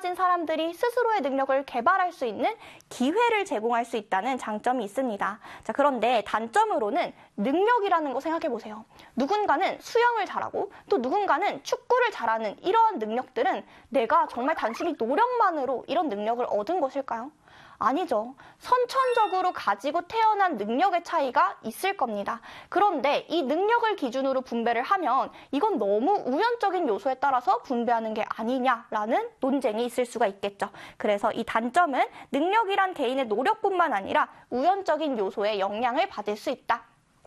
가진 사람들이 스스로의 능력을 개발할 수 있는 기회를 제공할 수 있다는 장점이 있습니다. 자, 그런데 단점으로는 능력이라는 거 생각해 보세요. 누군가는 수영을 잘하고 또 누군가는 축구를 잘하는 이러한 능력들은 내가 정말 단순히 노력만으로 이런 능력을 얻은 것일까요? 아니죠. 선천적으로 가지고 태어난 능력의 차이가 있을 겁니다. 그런데 이 능력을 기준으로 분배를 하면 이건 너무 우연적인 요소에 따라서 분배하는 게 아니냐라는 논쟁이 있을 수가 있겠죠. 그래서 이 단점은 능력이란 개인의 노력뿐만 아니라 우연적인 요소의 영향을 받을 수 있다.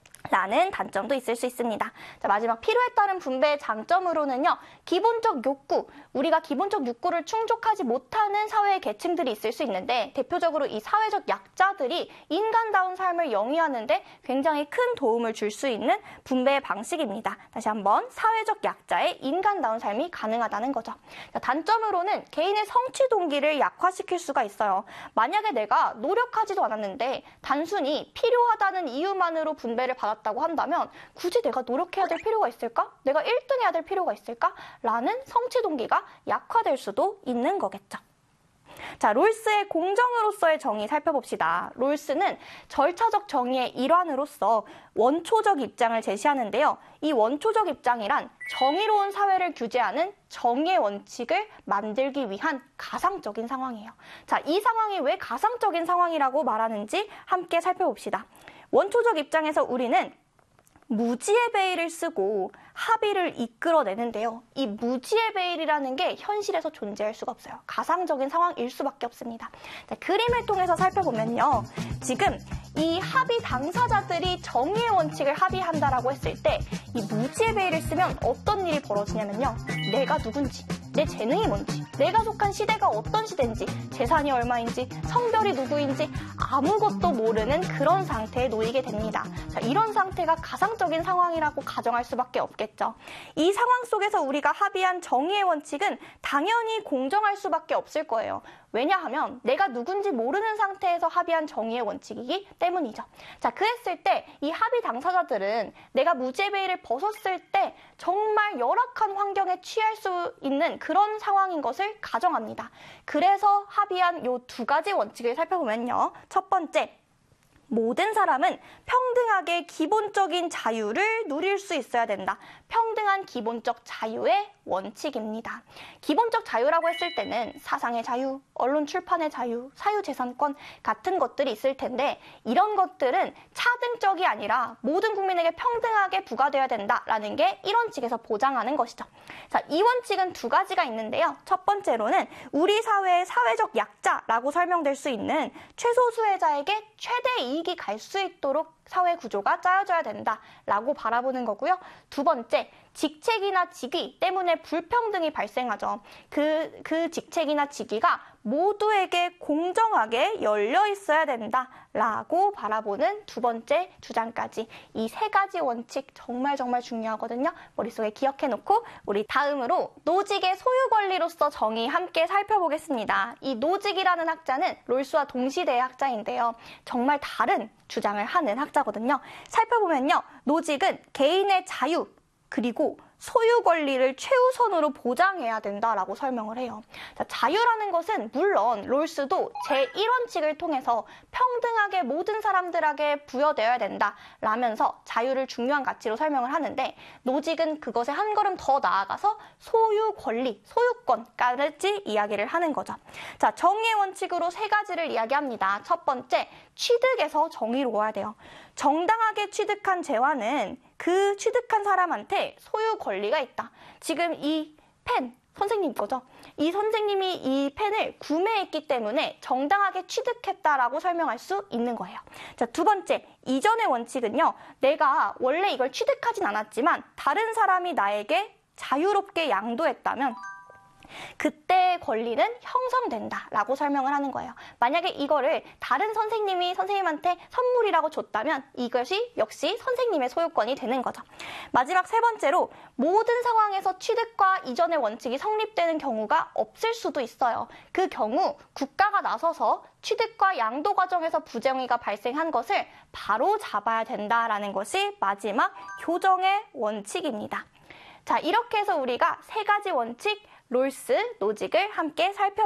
라는 단점도 있을 수 있습니다. 자, 마지막 필요에 따른 분배의 장점으로는요. 기본적 욕구, 우리가 기본적 욕구를 충족하지 못하는 사회의 계층들이 있을 수 있는데 대표적으로 이 사회적 약자들이 인간다운 삶을 영위하는데 굉장히 큰 도움을 줄 수 있는 분배의 방식입니다. 다시 한번 사회적 약자의 인간다운 삶이 가능하다는 거죠. 자, 단점으로는 개인의 성취 동기를 약화시킬 수가 있어요. 만약에 내가 노력하지도 않았는데 단순히 필요하다는 이유만으로 분배를 받았다고 한다면 굳이 내가 노력해야 될 필요가 있을까? 내가 1등 해야 될 필요가 있을까? 라는 성취 동기가 약화될 수도 있는 거겠죠. 자, 롤스의 공정으로서의 정의 살펴봅시다. 롤스는 절차적 정의의 일환으로서 원초적 입장을 제시하는데요. 이 원초적 입장이란 정의로운 사회를 규제하는 정의의 원칙을 만들기 위한 가상적인 상황이에요. 자, 이 상황이 왜 가상적인 상황이라고 말하는지 함께 살펴봅시다. 원초적 입장에서 우리는 무지의 베일을 쓰고 합의를 이끌어내는데요. 이 무지의 베일이라는 게 현실에서 존재할 수가 없어요. 가상적인 상황일 수밖에 없습니다. 자, 그림을 통해서 살펴보면요. 지금 이 합의 당사자들이 정의의 원칙을 합의한다라고 했을 때 이 무지의 베일을 쓰면 어떤 일이 벌어지냐면요. 내가 누군지, 내 재능이 뭔지, 내가 속한 시대가 어떤 시대인지, 재산이 얼마인지, 성별이 누구인지 아무것도 모르는 그런 상태에 놓이게 됩니다. 자, 이런 상태가 가상적인 상황이라고 가정할 수밖에 없겠죠. 이 상황 속에서 우리가 합의한 정의의 원칙은 당연히 공정할 수밖에 없을 거예요. 왜냐하면 내가 누군지 모르는 상태에서 합의한 정의의 원칙이기 때문이죠. 자, 그랬을 때 이 합의 당사자들은 내가 무지의 베일을 벗었을 때 정말 열악한 환경에 취할 수 있는 그런 상황인 것을 가정합니다. 그래서 합의한 요 두 가지 원칙을 살펴보면요. 첫 번째, 모든 사람은 평등하게 기본적인 자유를 누릴 수 있어야 된다. 평등한 기본적 자유의 원칙입니다. 기본적 자유라고 했을 때는 사상의 자유, 언론 출판의 자유, 사유재산권 같은 것들이 있을 텐데 이런 것들은 차등적이 아니라 모든 국민에게 평등하게 부과되어야 된다라는 게 1원칙에서 보장하는 것이죠. 자, 이 원칙은 두 가지가 있는데요. 첫 번째로는 우리 사회의 사회적 약자라고 설명될 수 있는 최소 수혜자에게 최대 이익이 갈 수 있도록 사회 구조가 짜여져야 된다라고 바라보는 거고요. 두 번째, 직책이나 직위 때문에 불평등이 발생하죠. 그 직책이나 직위가 모두에게 공정하게 열려 있어야 된다라고 바라보는 두 번째 주장까지 이 세 가지 원칙 정말 중요하거든요. 머릿속에 기억해놓고 우리 다음으로 노직의 소유 권리로서 정의 함께 살펴보겠습니다. 이 노직이라는 학자는 롤스와 동시대의 학자인데요. 정말 다른 주장을 하는 학자거든요. 살펴보면요. 노직은 개인의 자유 그리고 소유 권리를 최우선으로 보장해야 된다라고 설명을 해요. 자, 자유라는 것은 물론 롤스도 제1원칙을 통해서 평등하게 모든 사람들에게 부여되어야 된다라면서 자유를 중요한 가치로 설명을 하는데 노직은 그것에 한 걸음 더 나아가서 소유 권리, 소유권까지 이야기를 하는 거죠. 자, 정의의 원칙으로 세 가지를 이야기합니다. 첫 번째, 취득에서 정의로워야 돼요. 정당하게 취득한 재화는 그 취득한 사람한테 소유 권리가 있다. 지금 이 펜, 선생님 거죠? 이 선생님이 이 펜을 구매했기 때문에 정당하게 취득했다라고 설명할 수 있는 거예요. 자, 두 번째, 이전의 원칙은요. 내가 원래 이걸 취득하진 않았지만 다른 사람이 나에게 자유롭게 양도했다면 그때의 권리는 형성된다라고 설명을 하는 거예요. 만약에 이거를 다른 선생님이 선생님한테 선물이라고 줬다면 이것이 역시 선생님의 소유권이 되는 거죠. 마지막 세 번째로 모든 상황에서 취득과 이전의 원칙이 성립되는 경우가 없을 수도 있어요. 그 경우 국가가 나서서 취득과 양도 과정에서 부정의가 발생한 것을 바로 잡아야 된다라는 것이 마지막 교정의 원칙입니다. 자, 이렇게 해서 우리가 세 가지 원칙, 롤스, 노직을 함께 살펴봤습니다.